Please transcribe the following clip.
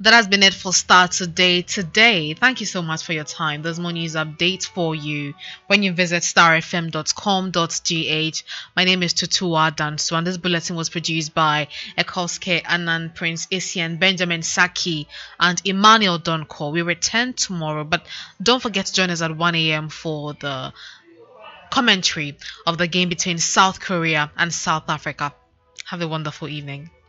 That has been it for Start Today. Thank you so much for your time. There's more news updates for you when you visit starfm.com.gh. My name is Tutua Dansu, and this bulletin was produced by Ekolske Anand, Prince Isian, Benjamin Saki, and Emmanuel Donko. We return tomorrow, but don't forget to join us at 1 a.m. for the commentary of the game between South Korea and South Africa. Have a wonderful evening.